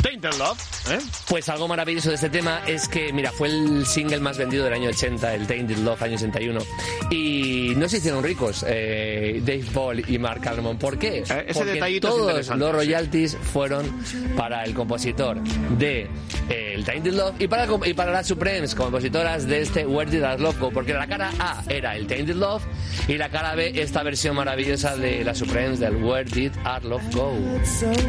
Tainted Love, ¿eh? Pues algo maravilloso de este tema es que, mira, fue el single más vendido del año 80, el Tainted Love, año 61. Y no se hicieron ricos Dave Paul y Mark Almond. ¿Por qué? Porque todos los royalties fueron para el compositor de el Tainted Love y para las Supremes, compositoras de este Where Did Our Love Go, porque la cara A era el Tainted Love y la cara B esta versión maravillosa de las Supremes del Where Did Our Love Go.